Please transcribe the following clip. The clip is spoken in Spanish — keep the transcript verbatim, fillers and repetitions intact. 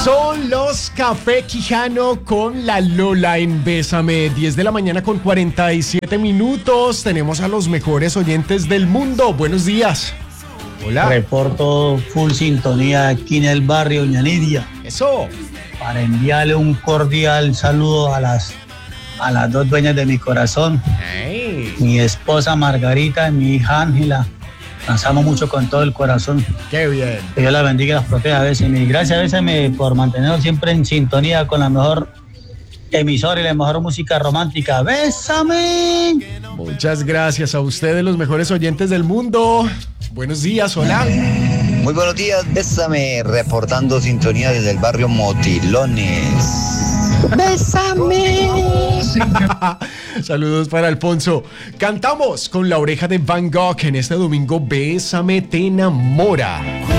Son los Café Quijano con la Lola en Bésame. diez de la mañana con cuarenta y siete minutos. Tenemos a los mejores oyentes del mundo. Buenos días. Hola. Reporto full sintonía aquí en el barrio Ñanidia. Eso. Para enviarle un cordial saludo a las, a las dos dueñas de mi corazón. Hey. Mi esposa Margarita y mi hija Ángela. Las amo mucho con todo el corazón. Qué bien. Que Dios las bendiga y las proteja a veces. Y gracias a veces me, por mantenernos siempre en sintonía con la mejor emisora y la mejor música romántica. ¡Bésame! Muchas gracias a ustedes, los mejores oyentes del mundo. Buenos días, hola. Muy buenos días, Bésame, reportando sintonía desde el barrio Motilones. ¡Bésame! Saludos para Alfonso. Cantamos con La Oreja de Van Gogh en este domingo. Bésame, te enamora.